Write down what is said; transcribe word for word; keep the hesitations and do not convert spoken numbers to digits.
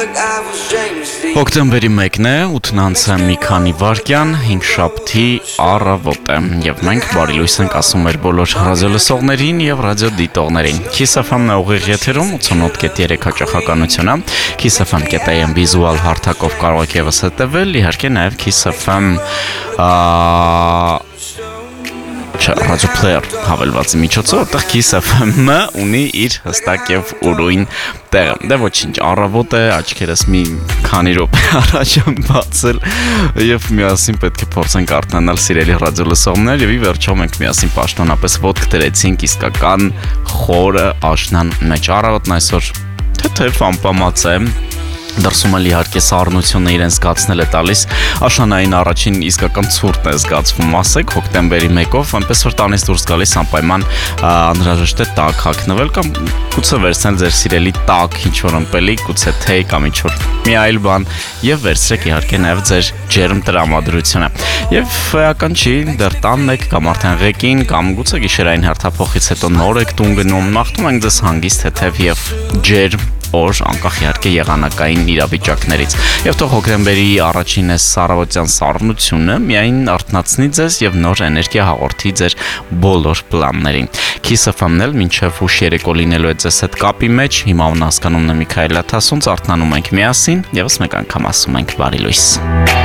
Հոկտեմբերի մեկն է, ութն անց է մի քանի վայրկյան, հինգշաբթի առավոտ է, եւ մենք բարի լույս ենք ասում մեր բոլոր ռադիոլսողներին եւ ռադիոդիտողներին։ Kiss F M-ն է ուղիղ եթերում ութանոթ կետ երեք հաճախականությունը, Kiss F M կետ A M վիզուալ հարթակով կարող եք եւս հետեւել, իհարկե նաեւ Kiss F M ռադիոպլեյեր հավելվածի միջոցով, որտեղ Kiss F M-ը ունի իր հստակ եւ ուրույն տեղը։ Դե ոչինչ, առավոտ է, աչքերս մի քանի րոպե առաջ եմ բացել եւ միասին պետք է փորձենք արթնանալ սիրելի ռադիոլսողներ եւ ի վերջո մենք միասին պաշտոնապես ոտք դրեցինք իսկական խորը աշնան մեջ։ Առավոտն այսօր թեթև ամպամած է, դրսում էլ իհարկե սառնությունը իրեն զգացնել է տալիս, աշնանային առաջին իսկական ցուրտ է զգացվում, ասեք, հոկտեմբերի մեկով, այնպես որ տանից դուրս գալիս անպայման անհրաժեշտ է տաք հագնվել կամ գուցե վերցնել ձեր սիրելի տաք ինչ-որ ըմպելիք, գուցե թեյ կամ ինչ-որ մի այլ բան եւ վերցրեք իհարկե նաեւ ձեր ջերմ տրամադրությունը։ Եվ էական չի, դեռ տանն եք կամ արդեն ղեկին կամ գուցե գիշերային հերթափոխից հետո նոր եք տուն գնում, մաղթում ենք ձեզ հանգիստ, թեթև եւ ջերմ օր, անկախ իհարկե եղանակային իրավիճակներից։ Եվ թող հոկտեմբերի առաջին այս առավոտյան սառնությունը միայն արթնացնի ձեզ եւ նոր էներգիա հաղորդի ձեր բոլոր պլաններին։ Kiss F M-ն էլ մինչև ուշ երեկո լինելու է ձեզ հետ կապի մեջ, հիմա ուն հասկանումն է Միքայել Աթասունց, արթնանում ենք միասին, եւս մեկ անգամ ասում ենք բարի լույս։